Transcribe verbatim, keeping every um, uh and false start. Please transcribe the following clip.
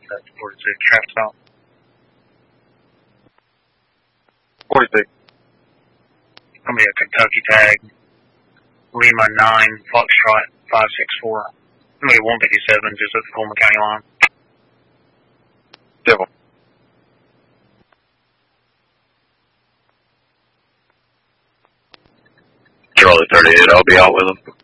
That's forty-six, traffic stop. forty-six. Gonna be a Kentucky tag. Lima nine, Foxtrot five six four. Gonna be one fifty-seven, just at the Coleman County line. Civil. Charlie thirty-eight, I'll be out with him.